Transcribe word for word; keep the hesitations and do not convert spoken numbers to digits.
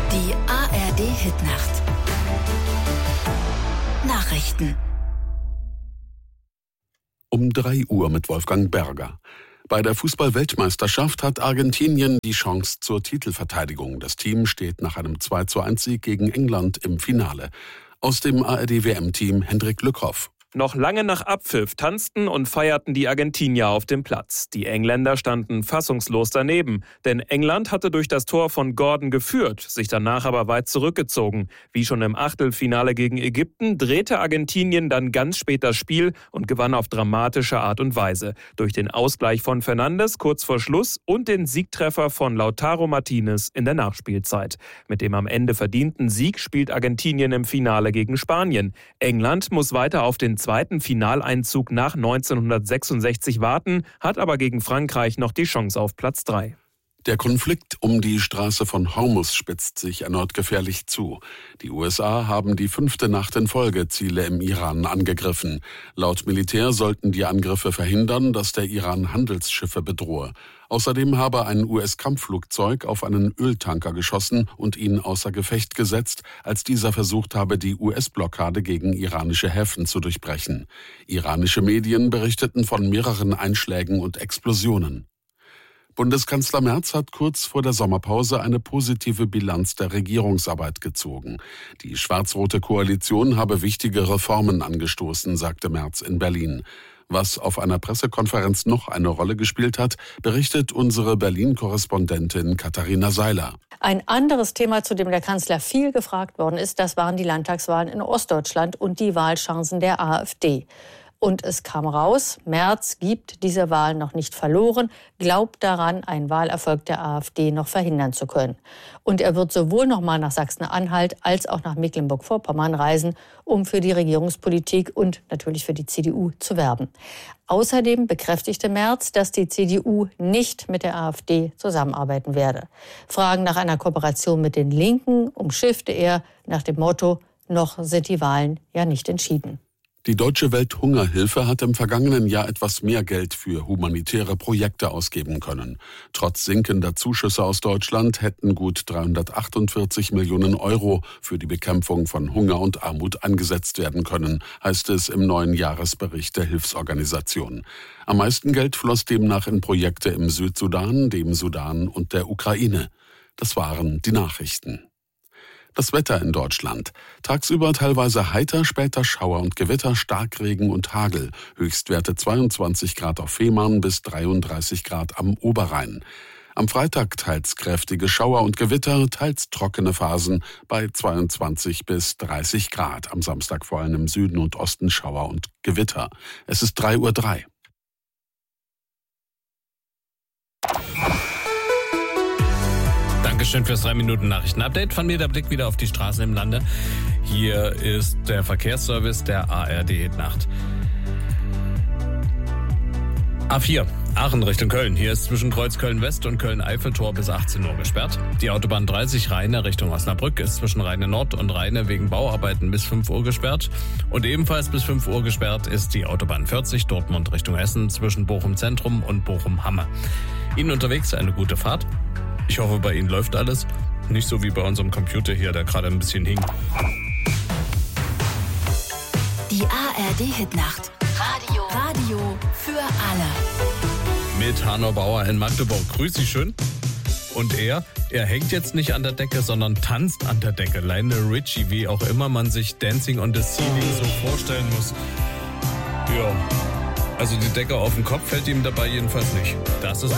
Die A R D-Hitnacht. Nachrichten. Um drei Uhr mit Wolfgang Berger. Bei der Fußball-Weltmeisterschaft hat Argentinien die Chance zur Titelverteidigung. Das Team steht nach einem zwei zu eins Sieg gegen England im Finale. Aus dem A R D-W M-Team Hendrik Lückhoff. Noch lange nach Abpfiff tanzten und feierten die Argentinier auf dem Platz. Die Engländer standen fassungslos daneben, denn England hatte durch das Tor von Gordon geführt, sich danach aber weit zurückgezogen. Wie schon im Achtelfinale gegen Ägypten drehte Argentinien dann ganz spät das Spiel und gewann auf dramatische Art und Weise. Durch den Ausgleich von Fernandes kurz vor Schluss und den Siegtreffer von Lautaro Martinez in der Nachspielzeit. Mit dem am Ende verdienten Sieg spielt Argentinien im Finale gegen Spanien. England muss weiter auf den zweiten Finaleinzug nach neunzehnhundertsechsundsechzig warten, hat aber gegen Frankreich noch die Chance auf Platz drei. Der Konflikt um die Straße von Hormuz spitzt sich erneut gefährlich zu. Die U S A haben die fünfte Nacht in Folge Ziele im Iran angegriffen. Laut Militär sollten die Angriffe verhindern, dass der Iran Handelsschiffe bedrohe. Außerdem habe ein U S-Kampfflugzeug auf einen Öltanker geschossen und ihn außer Gefecht gesetzt, als dieser versucht habe, die U S-Blockade gegen iranische Häfen zu durchbrechen. Iranische Medien berichteten von mehreren Einschlägen und Explosionen. Bundeskanzler Merz hat kurz vor der Sommerpause eine positive Bilanz der Regierungsarbeit gezogen. Die schwarz-rote Koalition habe wichtige Reformen angestoßen, sagte Merz in Berlin. Was auf einer Pressekonferenz noch eine Rolle gespielt hat, berichtet unsere Berlin-Korrespondentin Katharina Seiler. Ein anderes Thema, zu dem der Kanzler viel gefragt worden ist, das waren die Landtagswahlen in Ostdeutschland und die Wahlchancen der AfD. Und es kam raus, Merz gibt diese Wahl noch nicht verloren, glaubt daran, einen Wahlerfolg der AfD noch verhindern zu können. Und er wird sowohl noch mal nach Sachsen-Anhalt als auch nach Mecklenburg-Vorpommern reisen, um für die Regierungspolitik und natürlich für die C D U zu werben. Außerdem bekräftigte Merz, dass die C D U nicht mit der AfD zusammenarbeiten werde. Fragen nach einer Kooperation mit den Linken umschiffte er nach dem Motto, noch sind die Wahlen ja nicht entschieden. Die Deutsche Welthungerhilfe hat im vergangenen Jahr etwas mehr Geld für humanitäre Projekte ausgeben können. Trotz sinkender Zuschüsse aus Deutschland hätten gut dreihundertachtundvierzig Millionen Euro für die Bekämpfung von Hunger und Armut eingesetzt werden können, heißt es im neuen Jahresbericht der Hilfsorganisation. Am meisten Geld floss demnach in Projekte im Südsudan, dem Sudan und der Ukraine. Das waren die Nachrichten. Das Wetter in Deutschland. Tagsüber teilweise heiter, später Schauer und Gewitter, Starkregen und Hagel. Höchstwerte zweiundzwanzig Grad auf Fehmarn bis dreiunddreißig Grad am Oberrhein. Am Freitag teils kräftige Schauer und Gewitter, teils trockene Phasen bei zweiundzwanzig bis dreißig Grad. Am Samstag vor allem im Süden und Osten Schauer und Gewitter. Es ist drei Uhr drei. Dankeschön fürs drei Minuten Nachrichten-Update. Von mir der Blick wieder auf die Straßen im Lande. Hier ist der Verkehrsservice der A R D-Nacht. A vier, Aachen Richtung Köln. Hier ist zwischen Kreuzköln-West und Köln-Eiffeltor bis achtzehn Uhr gesperrt. Die Autobahn dreißig Rheine Richtung Osnabrück ist zwischen Rheine Nord und Rheine wegen Bauarbeiten bis fünf Uhr gesperrt. Und ebenfalls bis fünf Uhr gesperrt ist die Autobahn vierzig Dortmund Richtung Essen zwischen Bochum Zentrum und Bochum Hamme. Ihnen unterwegs eine gute Fahrt. Ich hoffe, bei Ihnen läuft alles. Nicht so wie bei unserem Computer hier, der gerade ein bisschen hing. Die A R D-Hitnacht. Radio. Radio für alle. Mit Hanno Bauer in Magdeburg. Grüß Sie schön. Und er, er hängt jetzt nicht an der Decke, sondern tanzt an der Decke. Lionel Richie, wie auch immer man sich Dancing on the Ceiling so vorstellen muss. Ja, also die Decke auf dem Kopf fällt ihm dabei jedenfalls nicht. Das ist